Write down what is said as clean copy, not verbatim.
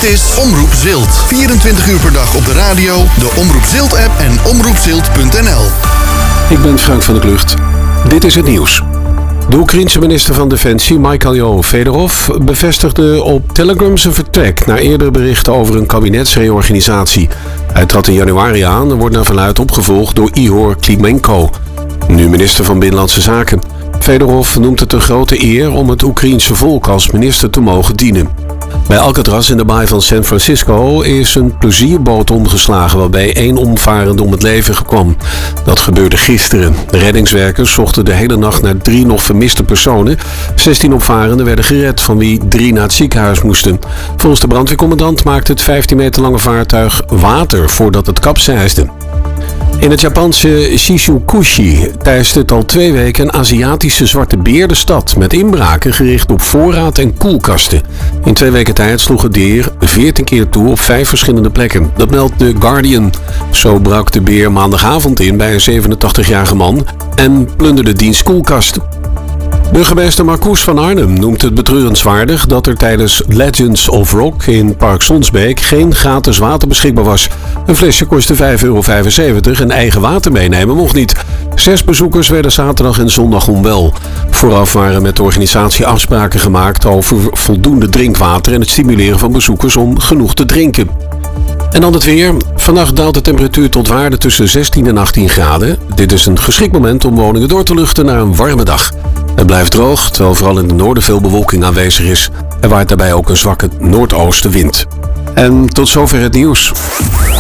is Omroep Zilt. 24 uur per dag op de radio, de Omroep Zilt-app en omroepzilt.nl. Ik ben Frank van der Klucht. Dit is het nieuws. De Oekraïense minister van Defensie, Mikhailo Fedorov, bevestigde op Telegram zijn vertrek na eerdere berichten over een kabinetsreorganisatie. Hij trad in januari aan en wordt naar verluidt opgevolgd door Ihor Klimenko, nu minister van Binnenlandse Zaken. Fedorov noemt het een grote eer om het Oekraïense volk als minister te mogen dienen. Bij Alcatraz in de baai van San Francisco is een plezierboot omgeslagen waarbij 1 omvarende om het leven kwam. Dat gebeurde gisteren. De reddingswerkers zochten de hele nacht naar 3 nog vermiste personen. 16 opvarenden werden gered, van wie 3 naar het ziekenhuis moesten. Volgens de brandweercommandant maakte het 15 meter lange vaartuig water voordat het kapseisde. In het Japanse Shizukushi teiste het al 2 weken een Aziatische zwarte beer de stad, met inbraken gericht op voorraad en koelkasten. In 2 weken tijd sloeg het dier 14 keer toe op 5 verschillende plekken. Dat meldt The Guardian. Zo brak de beer maandagavond in bij een 87-jarige man en plunderde diens koelkast. Burgemeester Marcoes van Arnhem noemt het betreurenswaardig dat er tijdens Legends of Rock in Park Sonsbeek geen gratis water beschikbaar was. Een flesje kostte €5,75 en eigen water meenemen mocht niet. 6 bezoekers werden zaterdag en zondag onwel. Vooraf waren met de organisatie afspraken gemaakt over voldoende drinkwater en het stimuleren van bezoekers om genoeg te drinken. En dan het weer. Vannacht daalt de temperatuur tot waarde tussen 16 en 18 graden. Dit is een geschikt moment om woningen door te luchten naar een warme dag. Het blijft droog, terwijl vooral in het noorden veel bewolking aanwezig is. Er waait daarbij ook een zwakke noordoostenwind. En tot zover het nieuws.